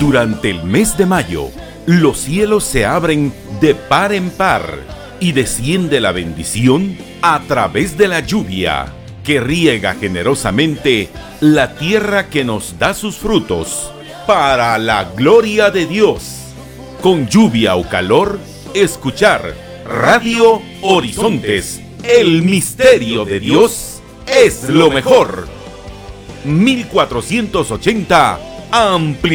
Durante el mes de mayo, los cielos se abren de par en par y desciende la bendición a través de la lluvia, que riega generosamente la tierra que nos da sus frutos, para la gloria de Dios. Con lluvia o calor, escuchar Radio Horizontes, el misterio de Dios es lo mejor. 1480 Ampliación.